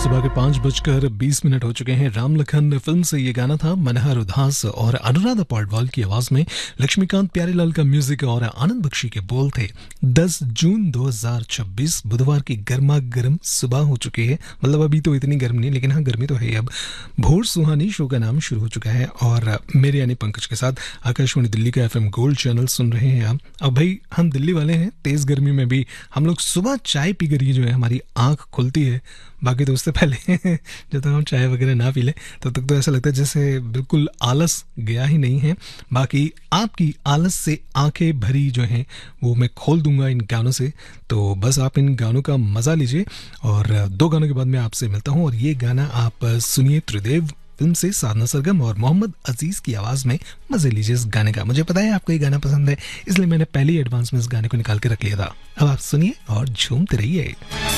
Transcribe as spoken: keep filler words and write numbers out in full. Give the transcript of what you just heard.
सुबह के पाँच बजकर बीस मिनट हो चुके हैं। राम लखन फिल्म से ये गाना था। मनहर उदास और अनुराधा पौडवाल की आवाज में लक्ष्मीकांत प्यारेलाल का म्यूजिक और आनंद बख्शी के बोल थे। दस जून दो हज़ार छब्बीस बुधवार की गर्मा गर्म सुबह हो चुकी है। मतलब अभी तो इतनी गर्म नहीं, लेकिन हाँ गर्मी तो है। अब भोर सुहानी शो का नाम शुरू हो चुका है और मेरे यानी पंकज के साथ आकाशवाणी दिल्ली का एफएम गोल्ड चैनल सुन रहे हैं आप। अब भाई हम दिल्ली वाले हैं, तेज गर्मी में भी हम लोग सुबह चाय पी कर ही जो है हमारी आंख खुलती है। बाकी तो उससे पहले जब तक हम चाय वगैरह ना पी लें तब तक तो ऐसा लगता है जैसे बिल्कुल आलस गया ही नहीं है। बाकी आपकी आलस से आंखें भरी जो हैं वो मैं खोल दूंगा इन गानों से, तो बस आप इन गानों का मज़ा लीजिए। और दो गानों के बाद मैं आपसे मिलता हूँ और ये गाना आप सुनिए त्रिदेव फिल्म से साधना सरगम और मोहम्मद अजीज़ की आवाज़ में मज़े लीजिए इस गाने का। मुझे पता है आपको ये गाना पसंद है, इसलिए मैंने पहले ही एडवांस में इस गाने को निकाल के रख लिया था। अब आप सुनिए और झूमते रहिए।